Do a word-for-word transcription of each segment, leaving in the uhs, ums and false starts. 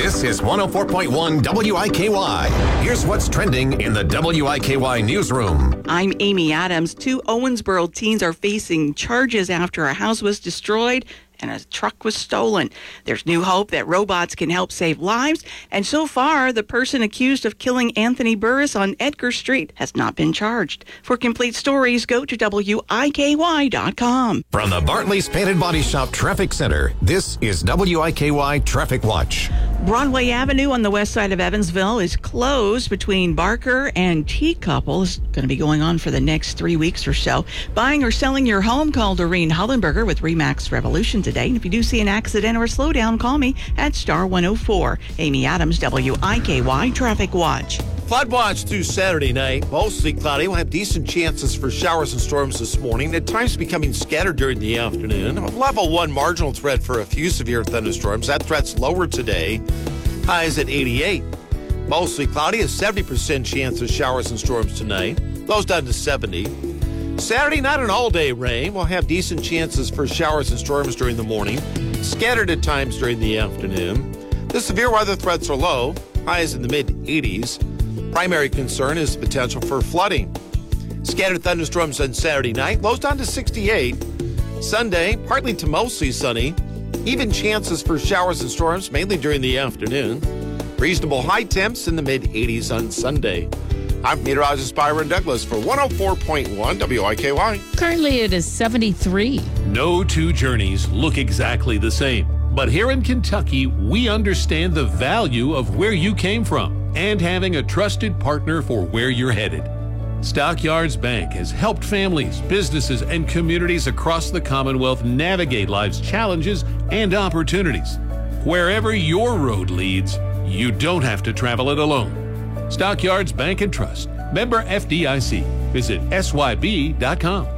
This is one oh four point one W I K Y. Here's what's trending in the W I K Y newsroom. I'm Amy Adams. Two Owensboro teens are facing charges after a house was destroyed and a truck was stolen. There's new hope that robots can help save lives, and so far, the person accused of killing Anthony Burris on Edgar Street has not been charged. For complete stories, go to W I K Y dot com. From the Bartley's Painted Body Shop Traffic Center, this is W I K Y Traffic Watch. Broadway Avenue on the west side of Evansville is closed between Barker and T Couple. It's going to be going on for the next three weeks or so. Buying or selling your home, call Doreen Hullenberger with Remax Revolution today. And if you do see an accident or a slowdown, call me at star one oh four. Amy Adams, W I K Y Traffic Watch. Flood watch through Saturday night. Mostly cloudy. We'll have decent chances for showers and storms this morning. At times becoming scattered during the afternoon. Level one marginal threat for a few severe thunderstorms. That threat's lower today. Highs at eighty-eight. Mostly cloudy. A seventy percent chance of showers and storms tonight. Lows down to seventy. Saturday, not an all-day rain. We'll have decent chances for showers and storms during the morning. Scattered at times during the afternoon. The severe weather threats are low. Highs in the mid-eighties. Primary concern is the potential for flooding. Scattered thunderstorms on Saturday night. Lows down to sixty-eight. Sunday, partly to mostly sunny. Even chances for showers and storms, mainly during the afternoon. Reasonable high temps in the mid-eighties on Sunday. I'm meteorologist Byron Douglas for one oh four point one W I K Y. Currently, it is seventy-three. No two journeys look exactly the same. But here in Kentucky, we understand the value of where you came from and having a trusted partner for where you're headed. Stockyards Bank has helped families, businesses, and communities across the Commonwealth navigate life's challenges and opportunities. Wherever your road leads, you don't have to travel it alone. Stockyards Bank and Trust. Member F D I C. Visit S Y B dot com.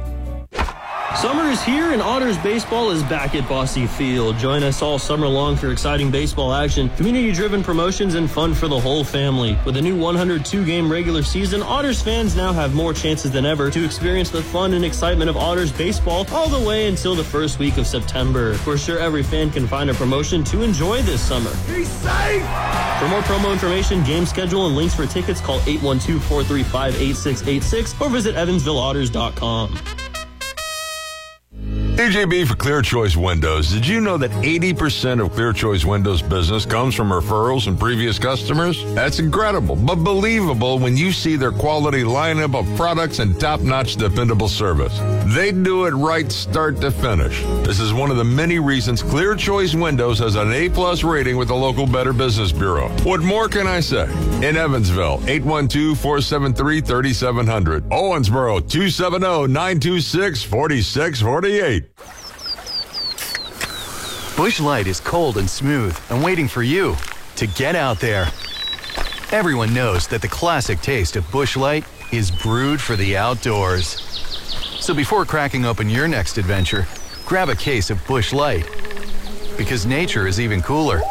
Summer is here and Otters baseball is back at Bosse Field. Join us all summer long for exciting baseball action, community-driven promotions, and fun for the whole family. With a new one hundred two game regular season, Otters fans now have more chances than ever to experience the fun and excitement of Otters baseball all the way until the first week of September. We're sure every fan can find a promotion to enjoy this summer. Be safe! For more promo information, game schedule, and links for tickets, call eight one two, four three five, eight six eight six or visit evansville otters dot com. A J B for Clear Choice Windows. Did you know that eighty percent of Clear Choice Windows business comes from referrals and previous customers? That's incredible, but believable when you see their quality lineup of products and top-notch dependable service. They do it right start to finish. This is one of the many reasons Clear Choice Windows has an A-plus rating with the local Better Business Bureau. What more can I say? In Evansville, eight one two, four seven three, three seven zero zero. Owensboro, two seven zero, nine two six, four six four eight. Busch Light is cold and smooth and waiting for you to get out there. Everyone knows that the classic taste of Busch Light is brewed for the outdoors. So before cracking open your next adventure, grab a case of Busch Light. Because nature is even cooler.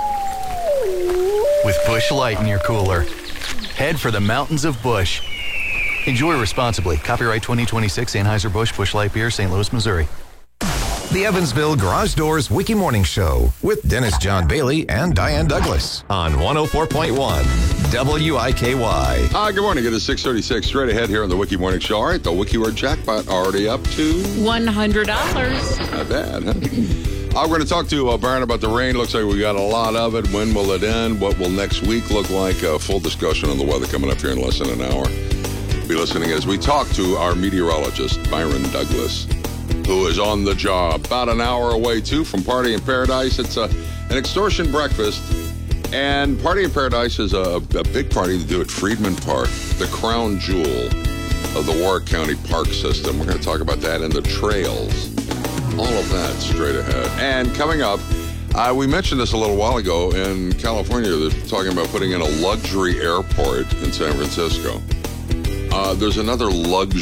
With Busch Light in your cooler, head for the mountains of Busch. Enjoy responsibly. Copyright twenty twenty-six Anheuser-Busch Busch Light Beer, Saint Louis, Missouri. The Evansville Garage Doors Wiki Morning Show with Dennis John Bailey and Diane Douglas on one oh four point one W I K Y. Hi, good morning. It is six thirty-six. Straight ahead here on the Wiki Morning Show. All right, the Wiki Word jackpot already up to one hundred dollars. Not bad, huh? I'm going to talk to uh, Byron about the rain. Looks like we got a lot of it. When will it end? What will next week look like? A full discussion on the weather coming up here in less than an hour. Be listening as we talk to our meteorologist, Byron Douglas, who is on the job. About an hour away, too, from Party in Paradise. It's a, an extortion breakfast. And Party in Paradise is a, a big party to do at Freedman Park, the crown jewel of the Warwick County Park System. We're going to talk about that and the trails. All of that straight ahead. And coming up, uh, we mentioned this a little while ago in California. They're talking about putting in a luxury airport in San Francisco. Uh, there's another luxury